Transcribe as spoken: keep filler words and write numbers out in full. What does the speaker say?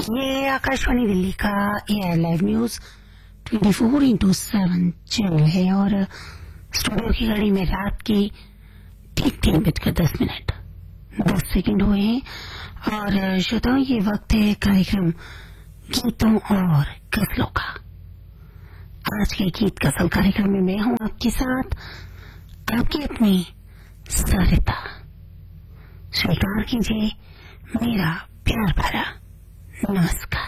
ये आकाशवाणी दिल्ली का air live news twenty four into seven channel है और स्टूडियो की घड़ी में रात की ठीक तीन बजकर दस मिनट दस सेकंड हुए हैं और श्रोताओं ये वक्त है कार्यक्रम गीतों और गजलों का। आज के गीत गजल कार्यक्रम में मैं हूं आपके साथ, आपकी अपनी सरिता। स्वीकार कीजिए मेरा प्यार भरा नमस्कार।